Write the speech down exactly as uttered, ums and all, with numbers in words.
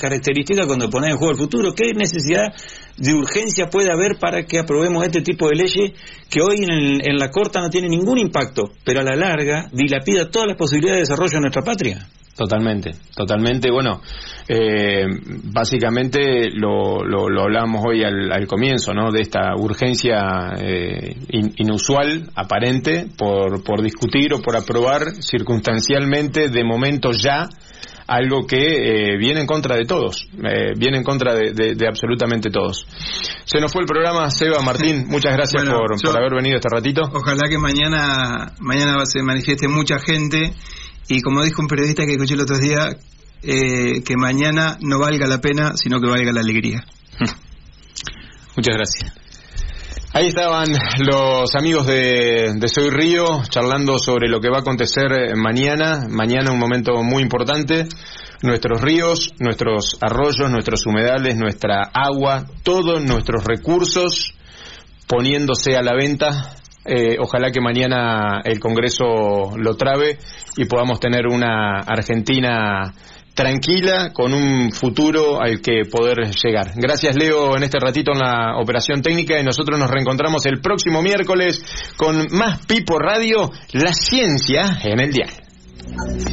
características cuando pones en juego el futuro. ¿Qué necesidad de urgencia puede haber para que aprobemos este tipo de leyes que hoy en, en la corta no tiene ningún impacto, pero a la larga dilapida todas las posibilidades de desarrollo de nuestra patria? Totalmente, totalmente. Bueno, eh, básicamente lo, lo, lo hablábamos hoy al, al comienzo, ¿no? De esta urgencia eh, in, inusual, aparente, por, por discutir o por aprobar circunstancialmente, de momento ya, algo que eh, viene en contra de todos, eh, viene en contra de, de, de absolutamente todos. Se nos fue el programa, Seba, Martín, muchas gracias bueno, por, yo, por haber venido este ratito. Ojalá que mañana, mañana se manifieste mucha gente. Y como dijo un periodista que escuché el otro día, eh, que mañana no valga la pena, sino que valga la alegría. Muchas gracias. Ahí estaban los amigos de, de Soy Río, charlando sobre lo que va a acontecer mañana. Mañana un momento muy importante. Nuestros ríos, nuestros arroyos, nuestros humedales, nuestra agua, todos nuestros recursos poniéndose a la venta. Eh, ojalá que mañana el Congreso lo trabe y podamos tener una Argentina tranquila, con un futuro al que poder llegar. Gracias, Leo, en este ratito en la operación técnica, y nosotros nos reencontramos el próximo miércoles con más Pipo Radio, la ciencia en el dial.